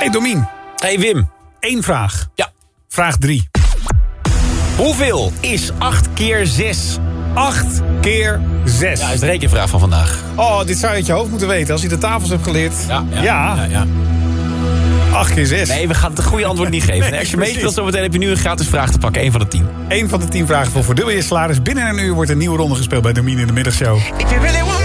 Hey Domien. Hey Wim. 1 vraag. Ja. Vraag 3. Hoeveel is 8 keer 6? 8 keer 6. Ja, is de rekenvraag van vandaag. Oh, dit zou je uit je hoofd moeten weten als je de tafels hebt geleerd. Ja. 8 keer 6. Nee, we gaan het goede antwoord niet geven. Als je mee wilt, zometeen heb je nu een gratis vraag te pakken. 1 van de 10. 1 van de 10 vragen voor verdubbel je salaris. Binnen een uur wordt een nieuwe ronde gespeeld bij Domien in de middagshow.